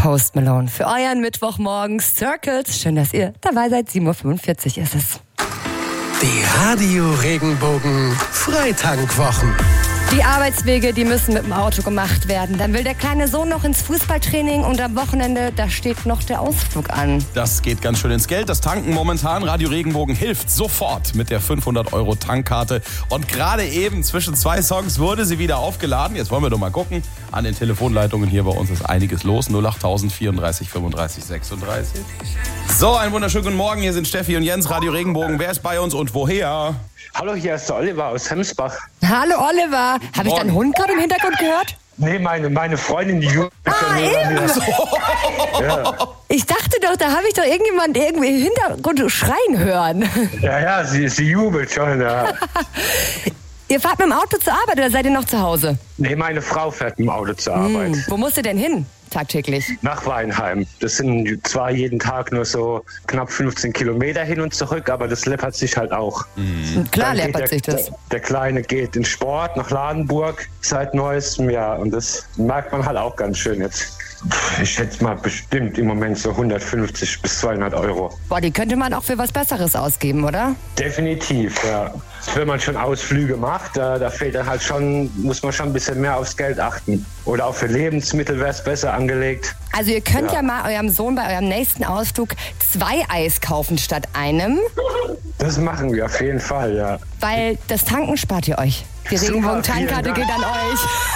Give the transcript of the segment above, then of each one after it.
Post Malone für euren Mittwochmorgen Circles. Schön, dass ihr dabei seid. 7.45 Uhr ist es. Die Radio Regenbogen Freitankwwochen. Die Arbeitswege, die müssen mit dem Auto gemacht werden. Dann will der kleine Sohn noch ins Fußballtraining und am Wochenende, da steht noch der Ausflug an. Das geht ganz schön ins Geld. Das Tanken momentan. Radio Regenbogen hilft sofort mit der 500 € Tankkarte. Und gerade eben zwischen zwei Songs wurde sie wieder aufgeladen. Jetzt wollen wir doch mal gucken. An den Telefonleitungen hier bei uns ist einiges los. 08000 34 35 36. So, einen wunderschönen guten Morgen. Hier sind Steffi und Jens, Radio Regenbogen. Wer ist bei uns und woher? Hallo, hier ist der Oliver aus Hemsbach. Hallo Oliver. Habe ich deinen Hund gerade im Hintergrund gehört? Nee, meine Freundin, die jubelt schon neben mir. Ja. Ich dachte doch, da habe ich doch irgendjemand irgendwie im Hintergrund schreien hören. Ja, sie jubelt schon, ja. Ihr fahrt mit dem Auto zur Arbeit oder seid ihr noch zu Hause? Nee, meine Frau fährt mit dem Auto zur Arbeit. Wo musst du denn hin, tagtäglich? Nach Weinheim. Das sind zwar jeden Tag nur so knapp 15 Kilometer hin und zurück, aber das läppert sich halt auch. Klar Dann läppert sich das. Der Kleine geht in Sport nach Ladenburg seit neuestem Jahr und das merkt man halt auch ganz schön jetzt. Ich schätze mal bestimmt im Moment so 150 bis 200 €. Boah, die könnte man auch für was Besseres ausgeben, oder? Definitiv, ja. Wenn man schon Ausflüge macht, da fehlt dann halt schon, muss man schon ein bisschen mehr aufs Geld achten. Oder auch für Lebensmittel wäre es besser angelegt. Also ihr könnt ja mal eurem Sohn bei eurem nächsten Ausflug 2 Eis kaufen statt einem. Das machen wir auf jeden Fall, ja. Weil das Tanken spart ihr euch. Die Super, Regenbogen-Tankkarte vielen geht an euch.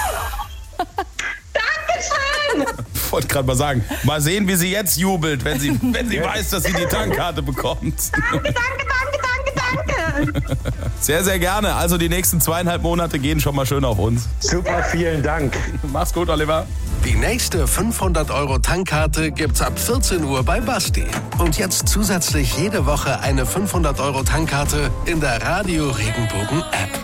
Ich wollte gerade mal sagen, mal sehen, wie sie jetzt jubelt, wenn sie weiß, dass sie die Tankkarte bekommt. Danke. Sehr, sehr gerne. Also die nächsten 2,5 Monate gehen schon mal schön auf uns. Super, vielen Dank. Mach's gut, Oliver. Die nächste 500 € Tankkarte gibt's ab 14 Uhr bei Basti. Und jetzt zusätzlich jede Woche eine 500 € Tankkarte in der Radio Regenbogen App.